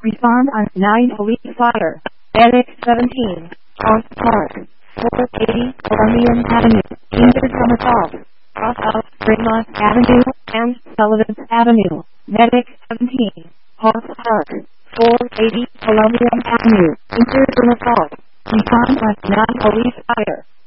Respond on 9 Police Fire. Medic 17. Cross Park. 480 Columbian Avenue. Injured from assault. Cross of Fremont Avenue and Sullivan Avenue. Medic 17. Cross Park. 480 Columbian Avenue. Injured from assault. Respond on 9 Police Fire.